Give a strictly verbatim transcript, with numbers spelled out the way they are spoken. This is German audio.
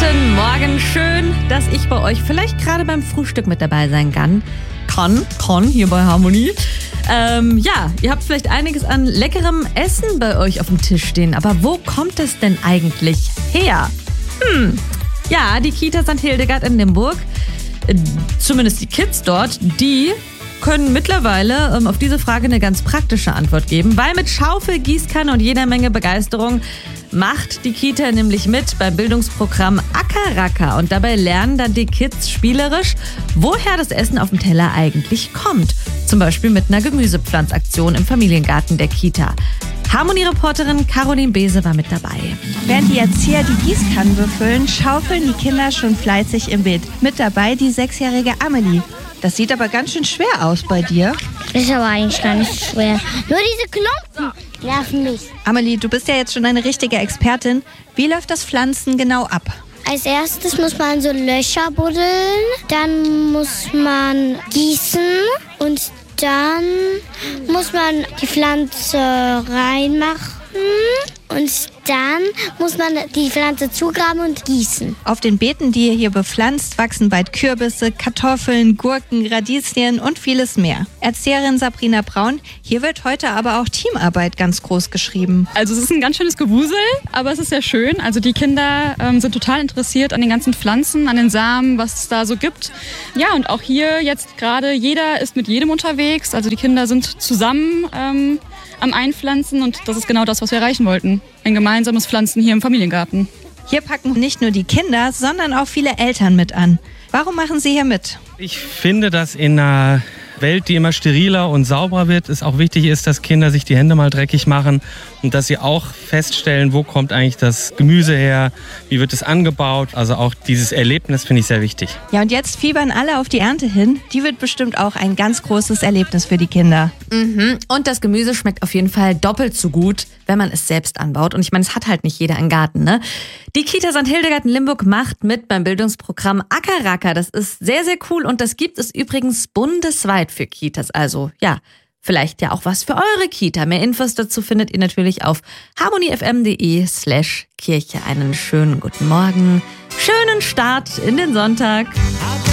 Guten Morgen, schön, dass ich bei euch vielleicht gerade beim Frühstück mit dabei sein kann. Kann, kann, hier bei Harmonie. Ähm, ja, ihr habt vielleicht einiges an leckerem Essen bei euch auf dem Tisch stehen, aber wo kommt es denn eigentlich her? Hm, ja, die Kita Sankt Hildegard in Limburg, äh, zumindest die Kids dort, die können mittlerweile ähm, auf diese Frage eine ganz praktische Antwort geben, weil mit Schaufel, Gießkanne und jeder Menge Begeisterung macht die Kita nämlich mit beim Bildungsprogramm Acker-Racker. Und dabei lernen dann die Kids spielerisch, woher das Essen auf dem Teller eigentlich kommt. Zum Beispiel mit einer Gemüsepflanzaktion im Familiengarten der Kita. Harmonie-Reporterin Caroline Beese war mit dabei. Während die Erzieher die Gießkannen befüllen, schaufeln die Kinder schon fleißig im Beet. Mit dabei die sechsjährige Amelie. Das sieht aber ganz schön schwer aus bei dir. Ist aber eigentlich gar nicht schwer. Nur diese Klumpen nerven mich. Amelie, du bist ja jetzt schon eine richtige Expertin. Wie läuft das Pflanzen genau ab? Als erstes muss man so Löcher buddeln, dann muss man gießen und dann muss man die Pflanze reinmachen und dann muss man die Pflanze zugraben und gießen. Auf den Beeten, die ihr hier bepflanzt, wachsen bald Kürbisse, Kartoffeln, Gurken, Radieschen und vieles mehr. Erzieherin Sabrina Braun, hier wird heute aber auch Teamarbeit ganz groß geschrieben. Also es ist ein ganz schönes Gewusel, aber es ist sehr schön. Also die Kinder ähm, sind total interessiert an den ganzen Pflanzen, an den Samen, was es da so gibt. Ja, und auch hier jetzt gerade, jeder ist mit jedem unterwegs. Also die Kinder sind zusammen ähm, am Einpflanzen und das ist genau das, was wir erreichen wollten. Ein gemeinsames Pflanzen hier im Familiengarten. Hier packen nicht nur die Kinder, sondern auch viele Eltern mit an. Warum machen Sie hier mit? Ich finde, dass in einer Welt, die immer steriler und sauberer wird, es auch wichtig ist, dass Kinder sich die Hände mal dreckig machen und dass sie auch feststellen, wo kommt eigentlich das Gemüse her, wie wird es angebaut. Also auch dieses Erlebnis finde ich sehr wichtig. Ja, und jetzt fiebern alle auf die Ernte hin. Die wird bestimmt auch ein ganz großes Erlebnis für die Kinder. Mhm. Und das Gemüse schmeckt auf jeden Fall doppelt so gut, wenn man es selbst anbaut. Und ich meine, es hat halt nicht jeder einen Garten, ne? Die Kita Sankt Hildegard in Limburg macht mit beim Bildungsprogramm Acker-Racker. Das ist sehr, sehr cool und das gibt es übrigens bundesweit für Kitas. Also ja, vielleicht ja auch was für eure Kita. Mehr Infos dazu findet ihr natürlich auf harmoniefm.de slash Kirche. Einen schönen guten Morgen, schönen Start in den Sonntag.